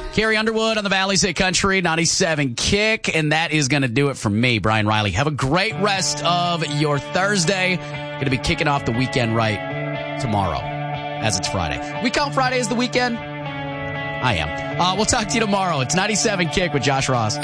Carrie Underwood on the Valley's Hit Country 97 Kick, and that is going to do it for me, Brian Riley. Have a great rest of your Thursday. Going to be kicking off the weekend right tomorrow, as it's Friday. We count Friday as the weekend? I am. We'll talk to you tomorrow. It's 97 Kick with Josh Ross.